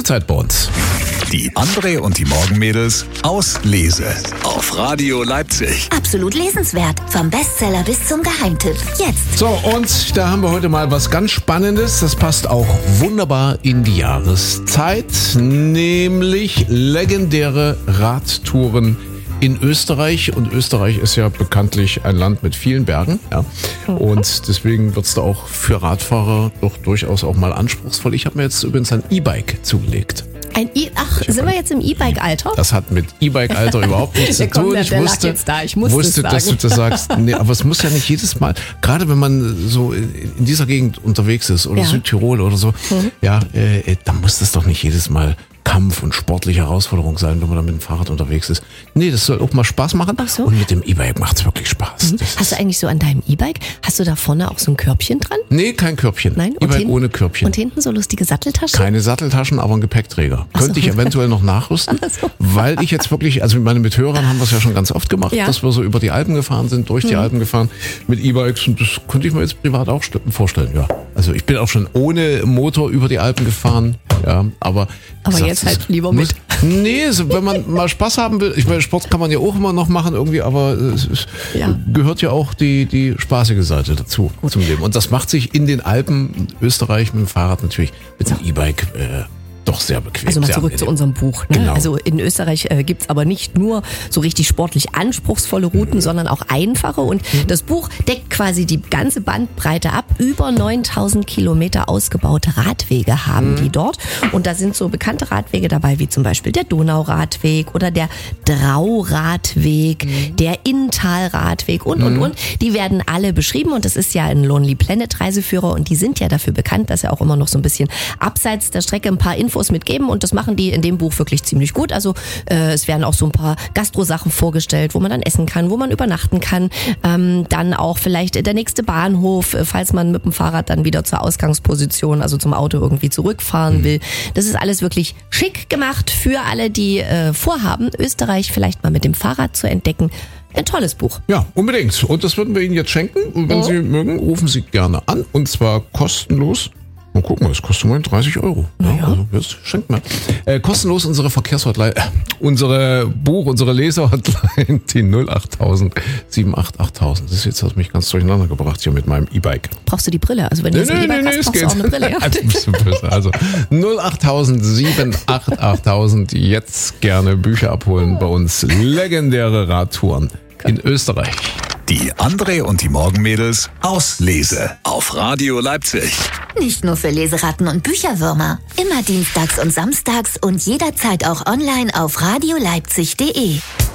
Lesezeit bei uns. Die André und die Morgenmädels aus Lese auf Radio Leipzig. Absolut lesenswert. Vom Bestseller bis zum Geheimtipp. Jetzt. So, und da haben wir heute mal was ganz Spannendes. Das passt auch wunderbar in die Jahreszeit, nämlich legendäre Radtouren in Österreich. Und Österreich ist ja bekanntlich ein Land mit vielen Bergen. Ja. Und deswegen wird es da auch für Radfahrer doch durchaus auch mal anspruchsvoll. Ich habe mir jetzt übrigens ein E-Bike zugelegt. Sind wir jetzt im E-Bike-Alter? Das hat mit E-Bike-Alter überhaupt nichts zu tun. Ich wusste, dass du das sagst. Nee, aber es muss ja nicht jedes Mal, gerade wenn man so in dieser Gegend unterwegs ist oder Südtirol oder so, dann muss das doch nicht jedes Mal Kampf und sportliche Herausforderung sein, wenn man da mit dem Fahrrad unterwegs ist. Nee, das soll auch mal Spaß machen. Ach so. Und mit dem E-Bike macht es wirklich Spaß. Hast du eigentlich so an deinem E-Bike, hast du da vorne auch so ein Körbchen dran? Nee, kein Körbchen. Nein? E-Bike ohne Körbchen. Und hinten so lustige Satteltaschen? Keine Satteltaschen, aber ein Gepäckträger. Könnte ich eventuell noch nachrüsten, weil ich jetzt wirklich, also mit Hörern haben wir es ja schon ganz oft gemacht, dass wir so über die Alpen gefahren sind, durch die Alpen gefahren mit E-Bikes, und das könnte ich mir jetzt privat auch vorstellen, ja. Also ich bin auch schon ohne Motor über die Alpen gefahren, ja, aber jetzt halt lieber mit. Nee, wenn man mal Spaß haben will, ich meine, Sport kann man ja auch immer noch machen irgendwie, aber es gehört ja auch die spaßige Seite dazu zum Leben. Und das macht sich in den Alpen, Österreich mit dem Fahrrad natürlich, mit dem E-Bike doch sehr bequem. Also mal zurück zu unserem Buch. Ne? Genau. Also in Österreich gibt's aber nicht nur so richtig sportlich anspruchsvolle Routen, sondern auch einfache. Und das Buch deckt quasi die ganze Bandbreite ab. Über 9000 Kilometer ausgebaute Radwege haben die dort. Und da sind so bekannte Radwege dabei, wie zum Beispiel der Donauradweg oder der Drauradweg, der Inntalradweg und. Die werden alle beschrieben, und das ist ja ein Lonely Planet Reiseführer, und die sind ja dafür bekannt, dass er auch immer noch so ein bisschen abseits der Strecke ein paar Infos mitgeben, und das machen die in dem Buch wirklich ziemlich gut. Also es werden auch so ein paar Gastro-Sachen vorgestellt, wo man dann essen kann, wo man übernachten kann. Dann auch vielleicht der nächste Bahnhof, falls man mit dem Fahrrad dann wieder zur Ausgangsposition, also zum Auto irgendwie zurückfahren will. Das ist alles wirklich schick gemacht für alle, die vorhaben, Österreich vielleicht mal mit dem Fahrrad zu entdecken. Ein tolles Buch. Ja, unbedingt. Und das würden wir Ihnen jetzt schenken. Und wenn Sie mögen, rufen Sie gerne an, und zwar kostenlos. Mal gucken, das kostet mal 30 €. Ja, also jetzt schenkt mal. Kostenlos unsere Verkehrshotline, unsere Leser-Hotline, die 08000 788000. Das ist jetzt, hat mich ganz durcheinander gebracht hier mit meinem E-Bike. Brauchst du die Brille? Also wenn du jetzt ein E-Bike hast, brauchst du auch eine Brille. Ja? Ein bisschen böse. Also 08000 788000. Jetzt gerne Bücher abholen bei uns. Legendäre Radtouren in Österreich. Die André und die Morgenmädels aus Lese auf Radio Leipzig. Nicht nur für Leseratten und Bücherwürmer. Immer dienstags und samstags und jederzeit auch online auf radioleipzig.de.